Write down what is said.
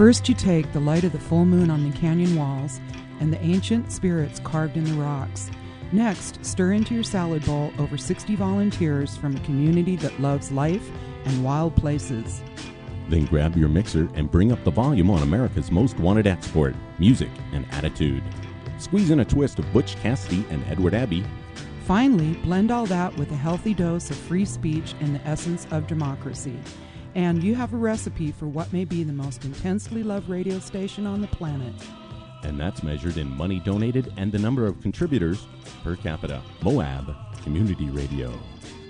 First, you take the light of the full moon on the canyon walls and the ancient spirits carved in the rocks. Next, stir into your salad bowl over 60 volunteers from a community that loves life and wild places. Then grab your mixer and bring up the volume on America's most wanted export, music and attitude. Squeeze in a twist of Butch Cassidy and Edward Abbey. Finally, blend all that with a healthy dose of free speech and the essence of democracy. And you have a recipe for what may be the most intensely loved radio station on the planet. And that's measured in money donated and the number of contributors per capita. Moab Community Radio.